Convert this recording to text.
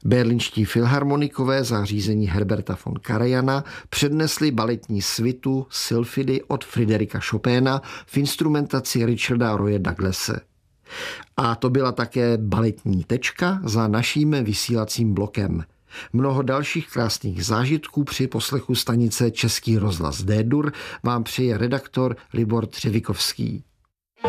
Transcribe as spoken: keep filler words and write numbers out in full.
Berlínští filharmonikové za řízení Herberta von Karajana přednesli baletní svitu Sylfidy od Friderika Chopina v instrumentaci Richarda Roye Douglase. A to byla také baletní tečka za naším vysílacím blokem. Mnoho dalších krásných zážitků při poslechu stanice Český rozhlas D-dur vám přeje redaktor Libor Třevikovský.